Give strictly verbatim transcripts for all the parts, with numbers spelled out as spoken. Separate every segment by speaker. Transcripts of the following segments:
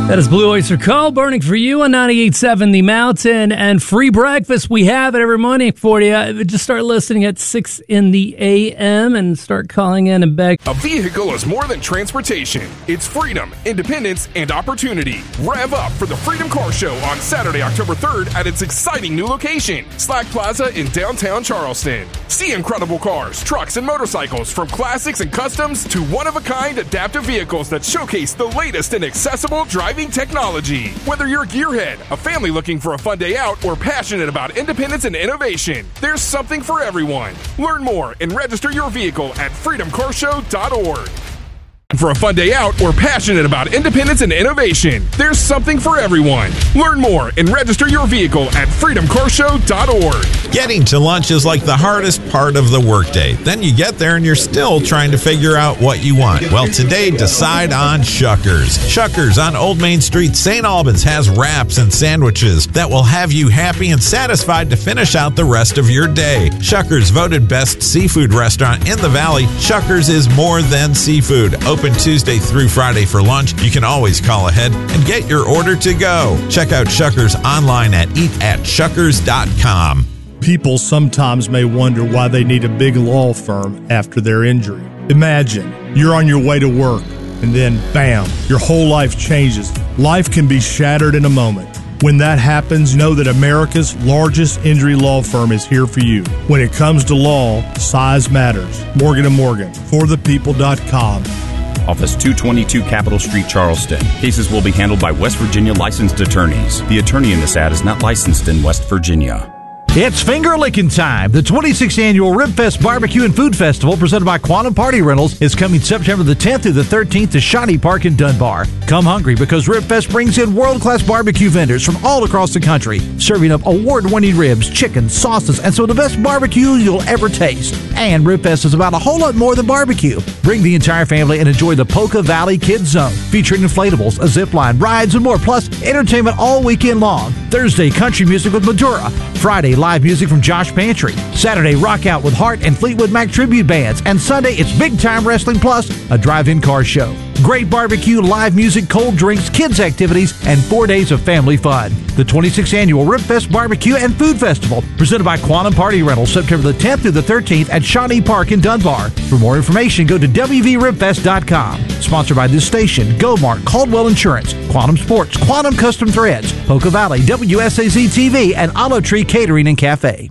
Speaker 1: That is Blue Oyster Cult burning for you on ninety-eight point seven The Mountain. And free breakfast, we have it every morning for you. Just start listening at six in the a m and start calling in and beg.
Speaker 2: A vehicle is more than transportation. It's freedom, independence, and opportunity. Rev up for the Freedom Car Show on Saturday, October third at its exciting new location, Slack Plaza in downtown Charleston. See incredible cars, trucks, and motorcycles, from classics and customs to one-of-a-kind adaptive vehicles that showcase the latest in accessible driving technology. Whether you're a gearhead, a family looking for a fun day out, or passionate about independence and innovation, there's something for everyone. Learn more and register your vehicle at freedom car show dot org. For a fun day out or passionate about independence and innovation, there's something for everyone. Learn more and register your vehicle at freedom car show dot org.
Speaker 3: Getting to lunch is like the hardest part of the workday. Then you get there and you're still trying to figure out what you want. Well, today, decide on Shuckers. Shuckers on Old Main Street, Saint Albans has wraps and sandwiches that will have you happy and satisfied to finish out the rest of your day. Shuckers, voted best seafood restaurant in the Valley. Shuckers is more than seafood. Open Tuesday through Friday for lunch. You can always call ahead and get your order to go. Check out Shuckers online at eat at shuckers dot com.
Speaker 4: People sometimes may wonder why they need a big law firm after their injury. Imagine you're on your way to work and then, bam, your whole life changes. Life can be shattered in a moment. When that happens, know that America's largest injury law firm is here for you. When it comes to law, size matters. Morgan and Morgan, for the people dot com.
Speaker 5: Office two twenty-two Capitol Street, Charleston. Cases will be handled by West Virginia licensed attorneys. The attorney in this ad is not licensed in West Virginia.
Speaker 6: It's finger licking time. The twenty-sixth Annual Ribfest Barbecue and Food Festival, presented by Quantum Party Rentals, is coming September the tenth through the thirteenth to Shawnee Park in Dunbar. Come hungry, because Ribfest brings in world-class barbecue vendors from all across the country, serving up award-winning ribs, chicken, sauces, and some of the best barbecue you'll ever taste. And Ribfest is about a whole lot more than barbecue. Bring the entire family and enjoy the Polka Valley Kids Zone, featuring inflatables, a zip line, rides, and more, plus entertainment all weekend long. Thursday, country music with Madura. Friday, live music from Josh Pantry. Saturday, rock out with Hart and Fleetwood Mac tribute bands. And Sunday, it's big time wrestling plus a drive-in car show. Great barbecue, live music, cold drinks, kids activities, and four days of family fun. The twenty-sixth Annual Ribfest Barbecue and Food Festival, presented by Quantum Party Rentals, September the tenth through the thirteenth at Shawnee Park in Dunbar. For more information, go to w v ribfest dot com. Sponsored by this station, GoMart, Caldwell Insurance, Quantum Sports, Quantum Custom Threads, Polka Valley, W S A Z T V, and Olive Tree Catering and Cafe.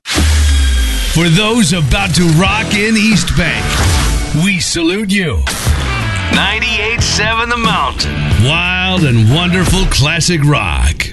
Speaker 7: For those about to rock in East Bank, we salute you. ninety-eight point seven The Mountain. Wild and wonderful classic rock.